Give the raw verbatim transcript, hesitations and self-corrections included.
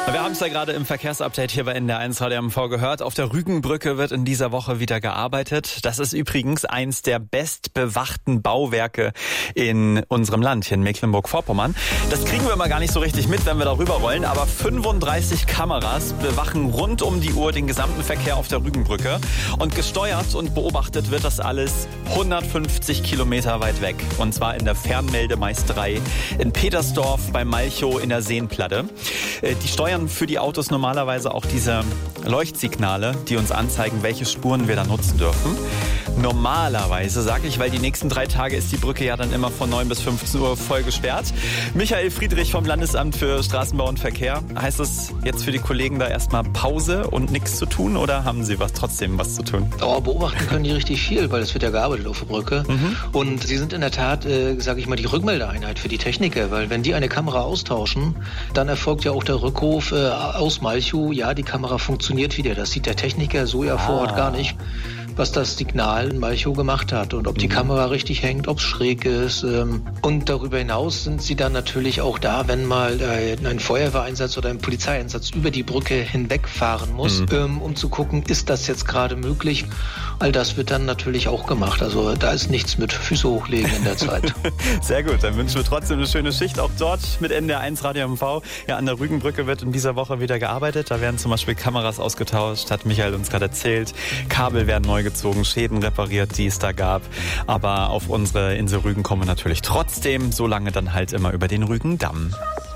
Wir haben es ja gerade im Verkehrsupdate hier bei N D R eins Radio M V gehört. Auf der Rügenbrücke wird in dieser Woche wieder gearbeitet. Das ist übrigens eins der bestbewachten Bauwerke in unserem Land, hier in Mecklenburg-Vorpommern. Das kriegen wir immer gar nicht so richtig mit, wenn wir darüber rollen. Aber fünfunddreißig Kameras bewachen rund um die Uhr den gesamten Verkehr auf der Rügenbrücke. Und gesteuert und beobachtet wird das alles hundertfünfzig Kilometer weit weg. Und zwar in der Fernmeldemeisterei in Petersdorf bei Malchow in der Seenplatte. Die steuern für die Autos normalerweise auch diese Leuchtsignale, die uns anzeigen, welche Spuren wir da nutzen dürfen. Normalerweise, sage ich, weil die nächsten drei Tage ist die Brücke ja dann immer von neun bis fünfzehn Uhr voll gesperrt. Michael Friedrich vom Landesamt für Straßenbau und Verkehr. Heißt es jetzt für die Kollegen da erstmal Pause und nichts zu tun oder haben sie was trotzdem was zu tun? Oh, beobachten können die richtig viel, weil es wird ja gearbeitet auf der Brücke. Mhm. Und sie sind in der Tat, äh, sage ich mal, die Rückmeldeeinheit für die Techniker, weil wenn die eine Kamera austauschen, dann erfolgt ja auch der Rückruf äh, aus Malchow, ja, die Kamera funktioniert wieder. Das sieht der Techniker so ja ah. vor Ort gar nicht, was das Signal in Malchow gemacht hat und ob die Kamera richtig hängt, ob es schräg ist. Ähm, und darüber hinaus sind sie dann natürlich auch da, wenn mal äh, ein Feuerwehreinsatz oder ein Polizeieinsatz über die Brücke hinwegfahren muss, mhm. ähm, um zu gucken, ist das jetzt gerade möglich. All das wird dann natürlich auch gemacht. Also da ist nichts mit Füße hochlegen in der Zeit. Sehr gut, dann wünschen wir trotzdem eine schöne Schicht auch dort mit N D R eins Radio M V. Ja, an der Rügenbrücke wird in dieser Woche wieder gearbeitet. Da werden zum Beispiel Kameras ausgetauscht, hat Michael uns gerade erzählt. Kabel werden neu gezogen, Schäden repariert, die es da gab. Aber auf unsere Insel Rügen kommen wir natürlich trotzdem, solange dann halt immer über den Rügendamm.